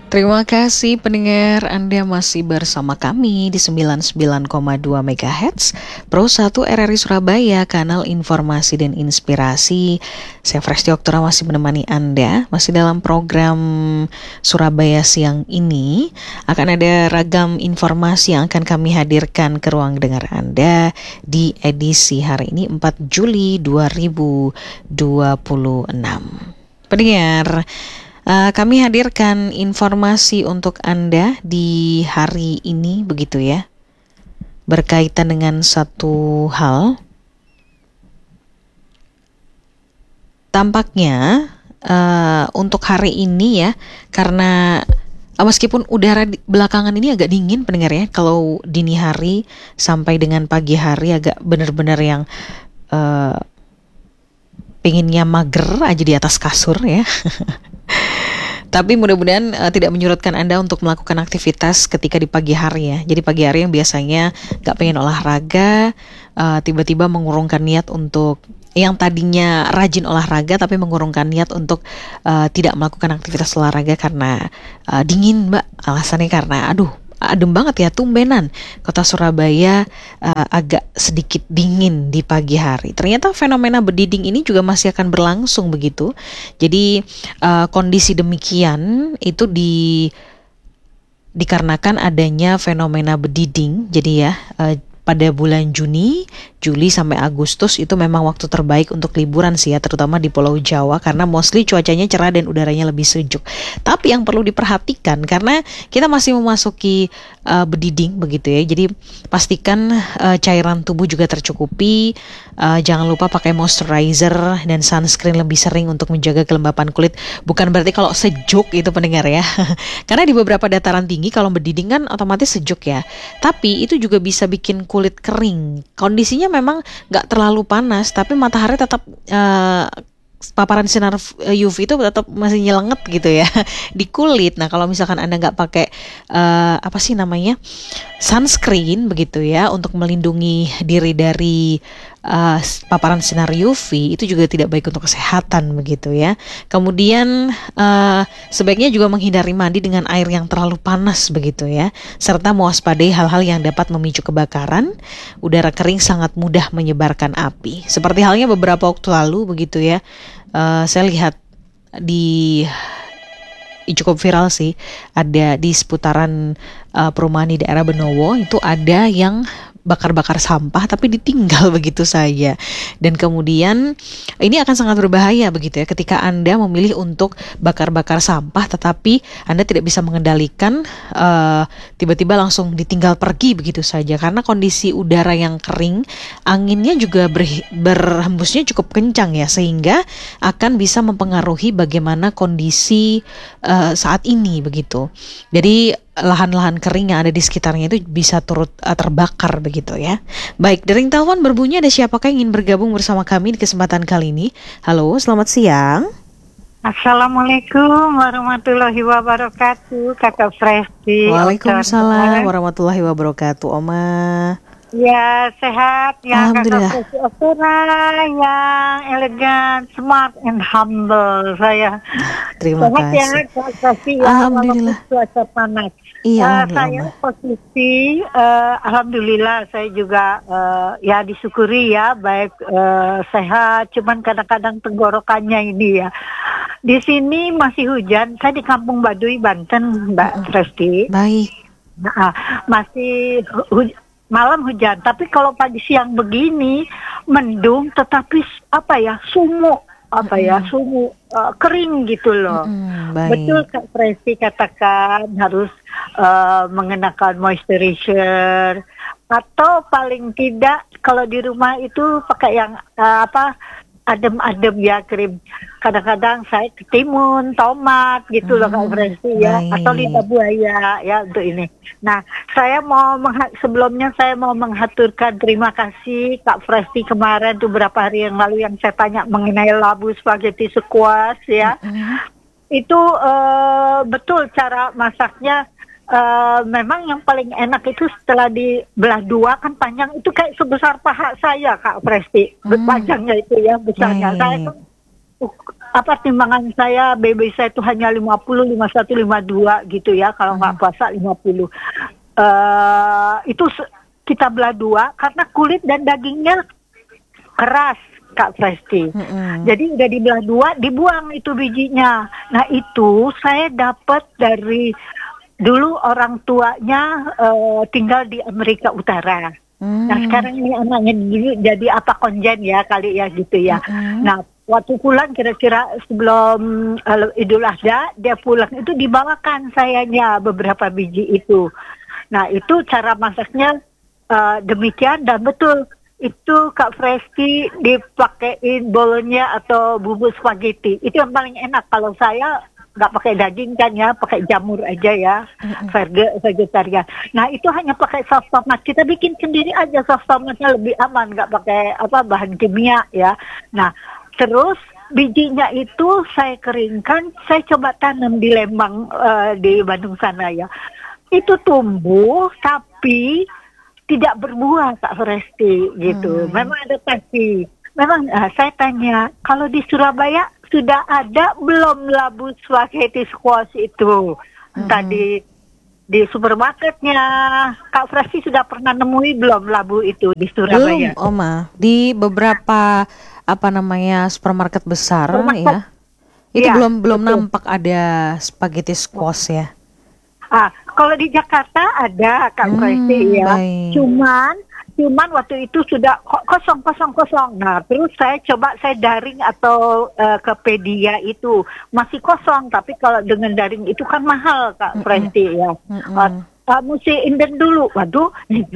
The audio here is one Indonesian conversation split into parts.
Terima kasih pendengar, Anda masih bersama kami di 99,2 MHz Pro 1 RRI Surabaya, kanal informasi dan inspirasi. Saya Fresti Oktora masih menemani Anda, masih dalam program Surabaya siang ini. Akan ada ragam informasi yang akan kami hadirkan ke ruang dengar Anda di edisi hari ini 4 Juli 2026. Pendengar, kami hadirkan informasi untuk Anda di hari ini begitu ya, berkaitan dengan satu hal. Tampaknya untuk hari ini ya, karena meskipun udara belakangan ini agak dingin pendengar ya, kalau dini hari sampai dengan pagi hari agak benar-benar yang pengennya mager aja di atas kasur ya. Tapi mudah-mudahan tidak menyurutkan Anda untuk melakukan aktivitas ketika di pagi hari ya. Jadi pagi hari yang biasanya gak pengen olahraga, tiba-tiba mengurungkan niat untuk, yang tadinya rajin olahraga tapi mengurungkan niat untuk tidak melakukan aktivitas olahraga karena dingin mbak. Alasannya karena adem banget ya, tumbenan kota Surabaya agak sedikit dingin di pagi hari. Ternyata fenomena berdiding ini juga masih akan berlangsung begitu. Jadi kondisi demikian itu dikarenakan adanya fenomena berdiding. Jadi ya pada bulan Juni, Juli sampai Agustus itu memang waktu terbaik untuk liburan sih ya, terutama di Pulau Jawa karena mostly cuacanya cerah dan udaranya lebih sejuk. Tapi yang perlu diperhatikan karena kita masih memasuki berdiding begitu ya. Jadi pastikan cairan tubuh juga tercukupi. Jangan lupa pakai moisturizer dan sunscreen lebih sering untuk menjaga kelembapan kulit. Bukan berarti kalau sejuk itu pendengar ya. Karena di beberapa dataran tinggi kalau berdiding kan otomatis sejuk ya. Tapi itu juga bisa bikin kulit kering. Kondisinya memang nggak terlalu panas, tapi matahari tetap paparan sinar UV itu tetap masih nyelenget gitu ya di kulit. Nah kalau misalkan Anda nggak pakai sunscreen begitu ya untuk melindungi diri dari paparan sinar UV, itu juga tidak baik untuk kesehatan begitu ya. Kemudian sebaiknya juga menghindari mandi dengan air yang terlalu panas begitu ya, serta mewaspadai hal-hal yang dapat memicu kebakaran. Udara kering sangat mudah menyebarkan api. Seperti halnya beberapa waktu lalu begitu ya, saya lihat cukup viral sih, ada di seputaran perumahan di daerah Benowo itu ada yang bakar-bakar sampah tapi ditinggal begitu saja. Dan kemudian ini akan sangat berbahaya begitu ya ketika Anda memilih untuk bakar-bakar sampah tetapi Anda tidak bisa mengendalikan, tiba-tiba langsung ditinggal pergi begitu saja karena kondisi udara yang kering, anginnya juga berhembusnya cukup kencang ya, sehingga akan bisa mempengaruhi bagaimana kondisi saat ini begitu. Jadi lahan-lahan kering yang ada di sekitarnya itu bisa turut terbakar begitu ya. Baik, dering telepon berbunyi, ada siapakah yang ingin bergabung bersama kami di kesempatan kali ini? Halo, selamat siang. Assalamualaikum warahmatullahi wabarakatuh, Kakak Fresti. Waalaikumsalam warahmatullahi wabarakatuh, Oma. Ya, sehat ya Kakak Fresti Oktora, yang elegan, smart and humble. Saya terima sehat kasih. Ya, Kakak Fresti, Alhamdulillah. Cuaca panas. Iya, Saya posisi, alhamdulillah saya juga ya disyukuri ya, baik sehat, cuman kadang-kadang tenggorokannya ini ya. Di sini masih hujan, saya di Kampung Baduy, Banten, Mbak Fresti. Baik. Nah, masih malam hujan, tapi kalau pagi siang begini mendung, tetapi sumuk kering gitu loh. Betul Kak Fresti katakan harus mengenakan moisturizer atau paling tidak kalau di rumah itu pakai yang adem-adem ya, krim. Kadang-kadang saya ketimun, tomat gitu loh Kak Fresti ya, atau lidah buaya ya untuk ini. Nah, saya sebelumnya saya mau menghaturkan terima kasih Kak Fresti kemarin tuh beberapa hari yang lalu yang saya tanya mengenai labu spaghetti squash ya. Itu betul cara masaknya. Memang yang paling enak itu setelah dibelah dua kan panjang, itu kayak sebesar paha saya Kak Fresti, panjangnya itu ya besarnya. Saya apa timbangan saya, baby saya itu hanya 50, 51, 52 gitu ya, kalau nggak puasa 50. Itu kita belah dua karena kulit dan dagingnya keras, Kak Presti. Jadi udah dibelah dua, dibuang itu bijinya. Nah itu saya dapat dari dulu orang tuanya tinggal di Amerika Utara. Nah sekarang ini anaknya dulu jadi apa konjen ya kali ya gitu ya. Nah waktu pulang kira-kira sebelum Idul Adha dia pulang itu dibawakan sayanya beberapa biji itu. Nah itu cara masaknya demikian dan betul itu Kak Presti dipakein bolonya atau bumbu spaghetti itu yang paling enak. Kalau saya nggak pakai daging kan ya, pakai jamur aja ya, vegetarian. Nah itu hanya pakai saus tomat, kita bikin sendiri aja saus tomatnya lebih aman, nggak pakai bahan kimia ya. Nah terus bijinya itu saya keringkan, saya coba tanam di Lembang di Bandung sana ya. Itu tumbuh tapi tidak berbuah Kak Presti gitu. Memang adaptasi. Memang saya tanya, kalau di Surabaya sudah ada belum labu spaghetti squash itu? Entah di supermarketnya. Kak Presti sudah pernah nemui belum labu itu di Surabaya? Belum, Oma. Di beberapa supermarket besar ya. Itu ya, belum nampak ada spaghetti squash ya. Kalau di Jakarta ada Kak Presti ya. Baik. Cuman waktu itu sudah kosong. Nah, terus saya daring atau ke Pedia itu masih kosong. Tapi kalau dengan daring itu kan mahal Kak Presti ya. Mesti inden dulu. Waduh.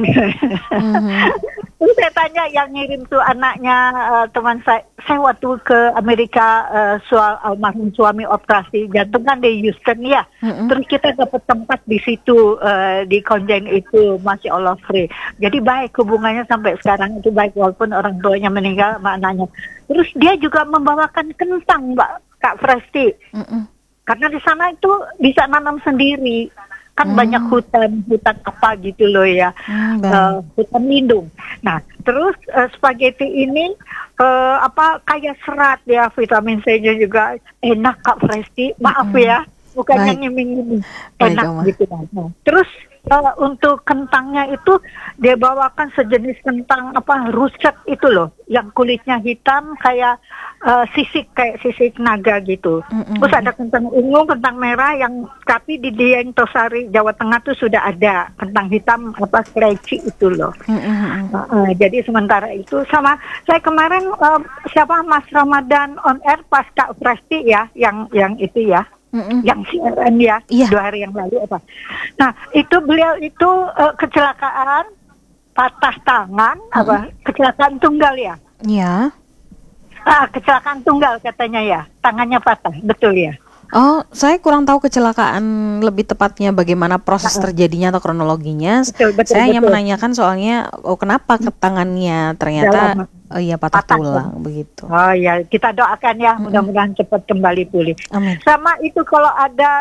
Terus saya tanya yang ngirim tuh anaknya teman saya waktu ke Amerika almarhum suami operasi jantung kan di Houston ya. Terus kita dapat tempat di situ di konjen itu, Masya Allah free. Jadi baik hubungannya sampai sekarang itu baik walaupun orang tuanya meninggal sama anaknya. Terus dia juga membawakan kentang Mbak Kak Presti. Karena di sana itu bisa nanam sendiri. Kan banyak hutan apa gitu loh ya, hutan lindung. Nah terus spaghetti ini kaya serat ya, vitamin C-nya juga enak Kak Presti. Maaf ya, bukannya ngiming-ngiming, enak gitu. Nah, terus untuk kentangnya itu dia bawakan sejenis kentang rusek itu loh, yang kulitnya hitam kayak sisik naga gitu. Terus ada kentang ungu, kentang merah yang tapi di Dieng Tosari Jawa Tengah tuh sudah ada kentang hitam kleci itu loh. Jadi sementara itu sama saya kemarin Mas Ramadan on air pas Kak Presti ya, yang itu ya. Yang siaran ya 2 hari yang lalu Nah itu beliau itu kecelakaan patah tangan kecelakaan tunggal ya. Iya. Kecelakaan tunggal katanya ya, tangannya patah, betul ya. Oh, saya kurang tahu kecelakaan lebih tepatnya bagaimana proses terjadinya atau kronologinya. Betul, saya hanya menanyakan soalnya kenapa ke tangannya ternyata patah tulang begitu. Oh ya, kita doakan ya mudah-mudahan cepat kembali pulih. Amin. Sama itu kalau ada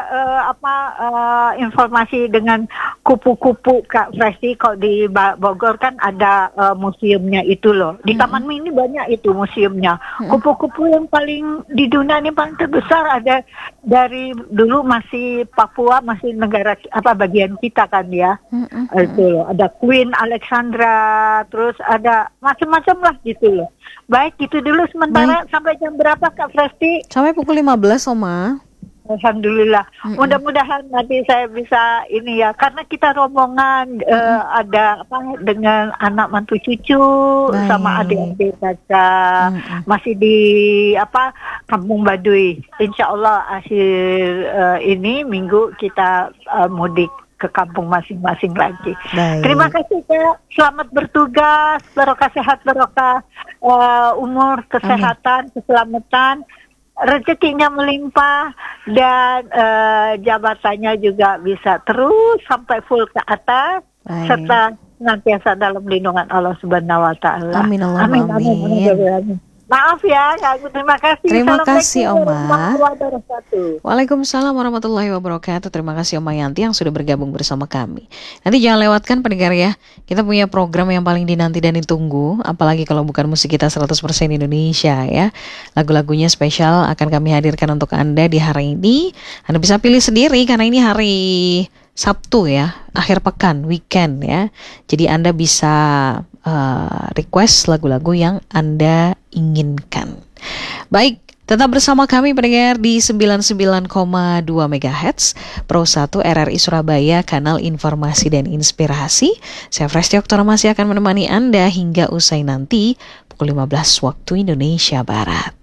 informasi dengan kupu-kupu Kak Presti, kalau di Bogor kan ada museumnya itu loh. Di Taman Mini banyak itu museumnya. Kupu-kupu yang paling di dunia ini paling terbesar ada dari dulu masih Papua, masih negara bagian kita kan ya. Itu loh, ada Queen Alexandra, terus ada macam-macam lah gitu loh. Baik, gitu dulu sementara. Sampai jam berapa Kak Presti? Sampai pukul 15 Oma. Alhamdulillah. Mudah-mudahan nanti saya bisa ini ya, karena kita rombongan ada dengan anak mantu cucu. Baik. Sama adik-adik kakak masih di Kampung Baduy. Insya Allah akhir ini minggu kita mudik ke kampung masing-masing lagi. Baik. Terima kasih Kak. Selamat bertugas, barokah sehat, barokah umur, kesehatan, keselamatan. Rezekinya melimpah dan jabatannya juga bisa terus sampai full ke atas. Baik. Serta senantiasa dalam lindungan Allah Subhanahu wa taala. Amin. Maaf ya, Kak Agus. Terima kasih. Terima kasih, Assalamualaikum Oma. warahmatullahi wabarakatuh. Waalaikumsalam warahmatullahi wabarakatuh. Terima kasih Oma Yanti yang sudah bergabung bersama kami. Nanti jangan lewatkan pendengar ya. Kita punya program yang paling dinanti dan ditunggu. Apalagi kalau bukan musik kita 100% Indonesia ya. Lagu-lagunya spesial akan kami hadirkan untuk Anda di hari ini. Anda bisa pilih sendiri karena ini hari Sabtu ya. Akhir pekan, weekend ya. Jadi Anda bisa request lagu-lagu yang Anda inginkan. Baik, tetap bersama kami pendengar di 99,2 MHz Pro 1 RRI Surabaya, kanal informasi dan inspirasi. Saya Fresti Oktora masih akan menemani Anda hingga usai nanti pukul 15 waktu Indonesia Barat.